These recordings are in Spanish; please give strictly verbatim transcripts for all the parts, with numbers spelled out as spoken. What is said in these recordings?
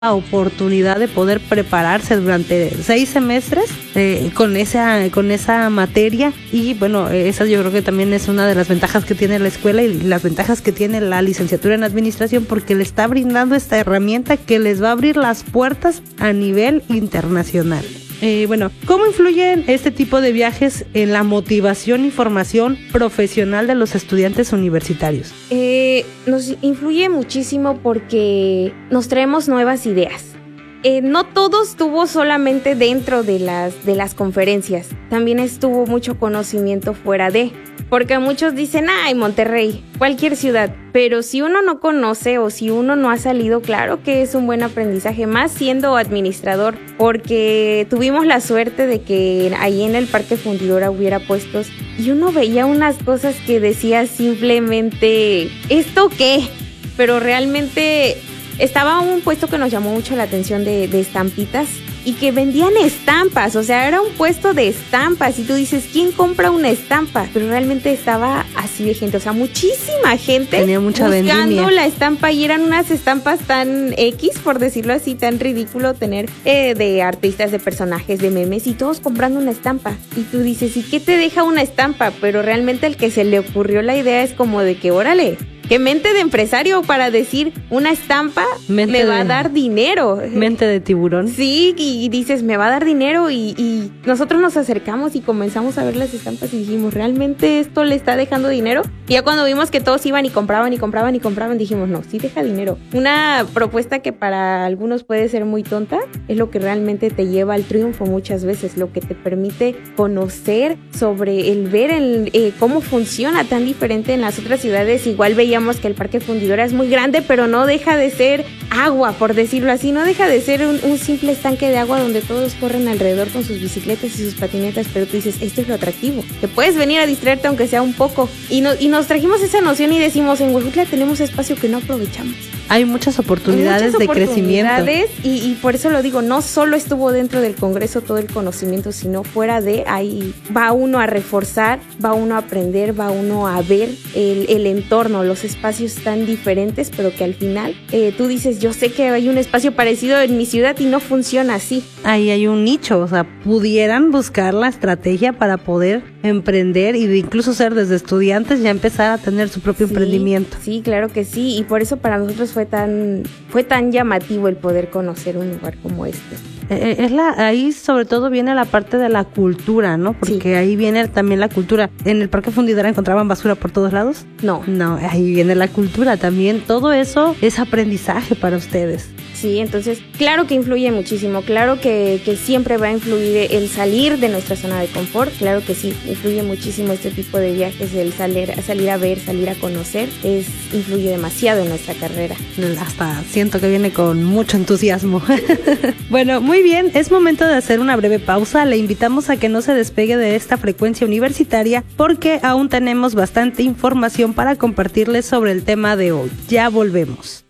la oportunidad de poder prepararse durante seis semestres eh, con esa con esa materia y bueno, esa yo creo que también es una de las ventajas que tiene la escuela y las ventajas que tiene la licenciatura en administración, porque le está brindando esta herramienta que les va a abrir las puertas a nivel internacional. Eh, bueno, ¿cómo influyen este tipo de viajes en la motivación y formación profesional de los estudiantes universitarios? Eh, nos influye muchísimo porque nos traemos nuevas ideas. Eh, no todo estuvo solamente dentro de las, de las conferencias, también estuvo mucho conocimiento fuera de, porque muchos dicen, ay, Monterrey, cualquier ciudad, pero si uno no conoce o si uno no ha salido, claro que es un buen aprendizaje, más siendo administrador, porque tuvimos la suerte de que ahí en el Parque Fundidora hubiera puestos y uno veía unas cosas que decía simplemente, ¿esto qué? Pero realmente estaba un puesto que nos llamó mucho la atención de, de estampitas y que vendían estampas, o sea, era un puesto de estampas y tú dices, ¿quién compra una estampa? Pero realmente estaba así de gente, o sea, muchísima gente tenía mucha buscando vendimia. La estampa y eran unas estampas tan X, por decirlo así, tan ridículo tener eh, de artistas, de personajes, de memes y todos comprando una estampa. Y tú dices, ¿y qué te deja una estampa? Pero realmente el que se le ocurrió la idea es como de que, órale, qué mente de empresario para decir una estampa mente me va de, a dar dinero. Mente de tiburón. Sí, y dices, me va a dar dinero y, y nosotros nos acercamos y comenzamos a ver las estampas y dijimos, ¿realmente esto le está dejando dinero? Y ya cuando vimos que todos iban y compraban y compraban y compraban, dijimos, no, sí deja dinero. Una propuesta que para algunos puede ser muy tonta, es lo que realmente te lleva al triunfo muchas veces, lo que te permite conocer sobre el ver el, eh, cómo funciona tan diferente en las otras ciudades. Igual veíamos que el Parque Fundidora es muy grande, pero no deja de ser agua, por decirlo así, no deja de ser un, un simple estanque de agua donde todos corren alrededor con sus bicicletas y sus patinetas, pero tú dices, esto es lo atractivo, te puedes venir a distraerte aunque sea un poco, y, no, y nos trajimos esa noción y decimos, en Huejutla tenemos espacio que no aprovechamos. Hay muchas oportunidades, muchas oportunidades de crecimiento. Y, y por eso lo digo, no solo estuvo dentro del Congreso todo el conocimiento, sino fuera de ahí va uno a reforzar, va uno a aprender, va uno a ver el, el entorno, los espacios tan diferentes, pero que al final eh, tú dices, yo sé que hay un espacio parecido en mi ciudad y no funciona así. Ahí hay un nicho, o sea, pudieran buscar la estrategia para poder emprender y de incluso ser desde estudiantes ya empezar a tener su propio sí, emprendimiento. Sí, claro que sí, y por eso para nosotros fue tan fue tan llamativo el poder conocer un lugar como este. Eh, es la ahí sobre todo viene la parte de la cultura, ¿no? Porque sí. Ahí viene también la cultura. ¿En el Parque Fundidora encontraban basura por todos lados? No. No, ahí viene la cultura también. Todo eso es aprendizaje para ustedes. Sí, entonces, claro que influye muchísimo, claro que, que siempre va a influir el salir de nuestra zona de confort, claro que sí, influye muchísimo este tipo de viajes, el salir, salir a ver, salir a conocer, es influye demasiado en nuestra carrera. Hasta siento que viene con mucho entusiasmo. Bueno, muy bien, es momento de hacer una breve pausa, le invitamos a que no se despegue de esta frecuencia universitaria porque aún tenemos bastante información para compartirles sobre el tema de hoy. Ya volvemos.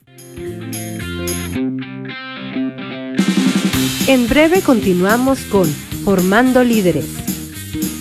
En breve continuamos con Formando Líderes.